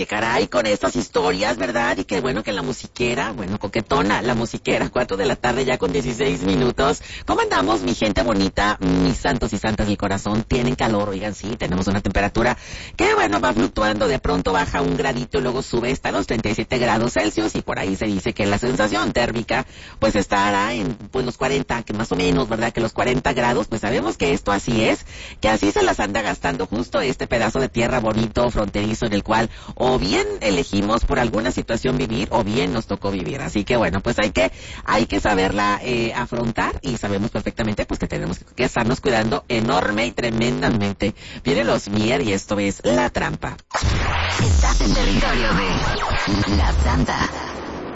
que caray con estas historias, ¿verdad? Y que bueno que la musiquera, bueno, coquetona, la musiquera, 4 de la tarde ya con 16 minutos. ¿Cómo andamos, mi gente bonita? Mis santos y santas del corazón, tienen calor, oigan, sí, tenemos una temperatura que bueno, va fluctuando, de pronto baja un gradito y luego sube hasta los 37 grados Celsius y por ahí se dice que la sensación térmica pues estará en pues los 40, que más o menos, ¿verdad? Que los 40 grados, pues sabemos que esto así es, que así se las anda gastando justo este pedazo de tierra bonito, fronterizo, en el cual o bien elegimos por alguna situación vivir o bien nos tocó vivir. Así que bueno, pues hay que saberla afrontar y sabemos perfectamente pues que tenemos que estarnos cuidando enorme y tremendamente. Vienen los Mier y esto es La Trampa. Estás en territorio de La Santa.